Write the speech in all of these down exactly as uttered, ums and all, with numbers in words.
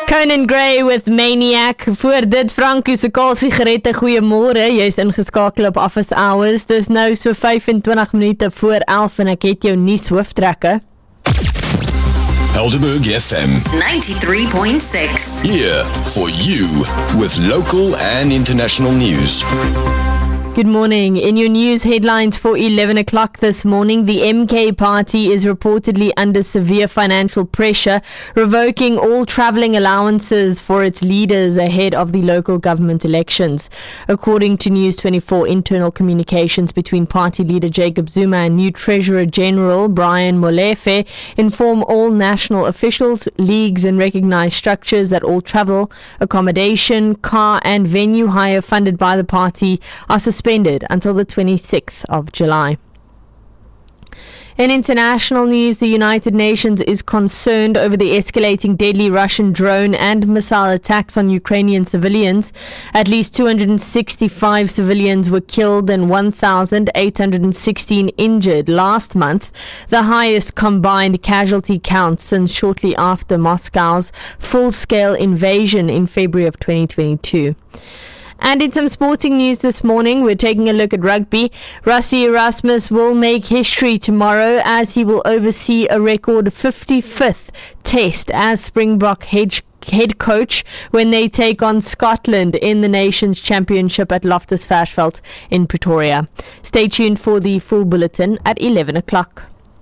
Conan Gray with Maniac. Voor dit Franco se kaal sigarette. Goeiemôre. Jy is ingeskakel op Office Hours. Dis nou so vyf-en-twintig minute voor elf en ek het jou nuus hooftrekke. Helderberg F M ninety-three point six. here for you with local and international news. Good morning. In your news headlines for eleven o'clock this morning, the M K party is reportedly under severe financial pressure, revoking all travelling allowances for its leaders ahead of the local government elections. According to News twenty-four, internal communications between party leader Jacob Zuma and new Treasurer General Brian Molefe inform all national officials, leagues and recognised structures that all travel, accommodation, car and venue hire funded by the party are suspended until the twenty-sixth of July. In international news, the United Nations is concerned over the escalating deadly Russian drone and missile attacks on Ukrainian civilians. At least two hundred sixty-five civilians were killed and one thousand eight hundred sixteen injured last month, the highest combined casualty count since shortly after Moscow's full-scale invasion in February of twenty twenty-two. And in some sporting news this morning, we're taking a look at rugby. Rassie Erasmus will make history tomorrow as he will oversee a record fifty-fifth test as Springbok head, head coach when they take on Scotland in the Nations Championship at Loftus Versfeld in Pretoria. Stay tuned for the full bulletin at eleven o'clock.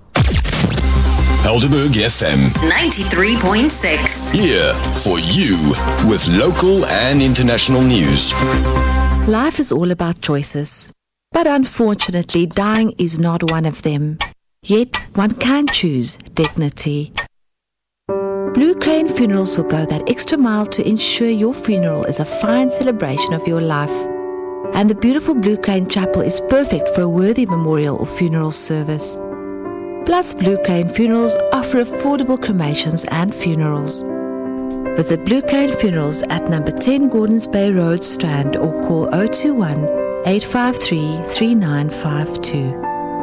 Helderberg F M ninety-three point six. here for you with local and international news. Life is all about choices, but unfortunately dying is not one of them. Yet one can choose dignity. Blue Crane Funerals will go that extra mile to ensure your funeral is a fine celebration of your life. And the beautiful Blue Crane Chapel is perfect for a worthy memorial or funeral service. Plus, Blue Crane Funerals offer affordable cremations and funerals. Visit Blue Crane Funerals at number ten Gordons Bay Road, Strand, or call oh two one, eight five three, three nine five two.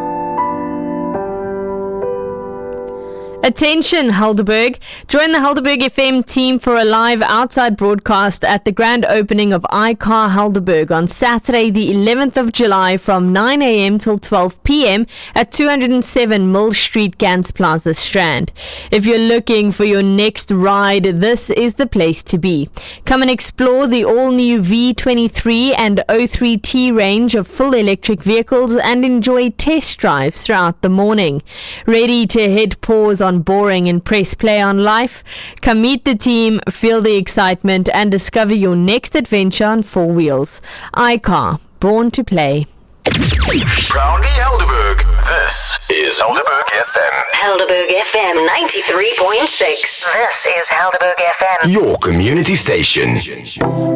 Attention, Helderberg. Join the Helderberg F M team for a live outside broadcast at the grand opening of iCar Helderberg on Saturday the eleventh of July from nine a.m. till twelve p.m. at two oh seven Mill Street, Gans Plaza, Strand. If you're looking for your next ride, this is the place to be. Come and explore the all-new V twenty-three and oh three T range of full electric vehicles and enjoy test drives throughout the morning. Ready to hit pause on boring and press play on life? Come meet the team, feel the excitement and discover your next adventure on four wheels. iCar, born to play. Proudly Helderberg, this is Helderberg F M. Helderberg F M ninety-three point six. This is Helderberg F M. Your community station.